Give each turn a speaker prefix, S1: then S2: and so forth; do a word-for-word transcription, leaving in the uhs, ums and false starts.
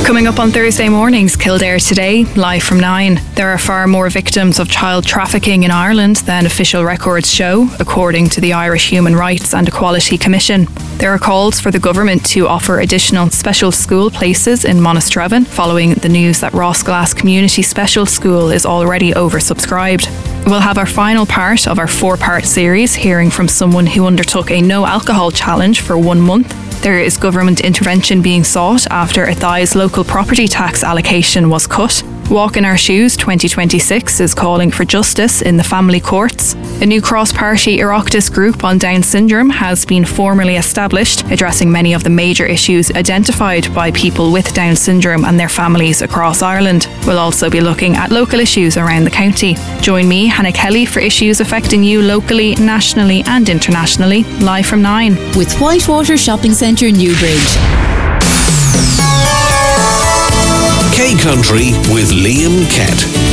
S1: Coming up on Thursday morning's Kildare Today, live from nine. There are far more victims of child trafficking in Ireland than official records show, according to the Irish Human Rights and Equality Commission. There are calls for the government to offer additional special school places in Monasterevin, following the news that Rossglass Community Special School is already oversubscribed. We'll have our final part of our four-part series, hearing from someone who undertook a no alcohol challenge for one month. There is government intervention being sought after Athy's local property tax allocation was cut. Walk in Our Shoes twenty twenty-six is calling for justice in the family courts. A new cross-party Oireachtas group on Down syndrome has been formally established, addressing many of the major issues identified by people with Down syndrome and their families across Ireland. We'll also be looking at local issues around the county. Join me, Hannah Kelly, for issues affecting you locally, nationally and internationally, live from nine.
S2: With Whitewater Shopping Centre, Newbridge.
S3: K Country with Liam Kett.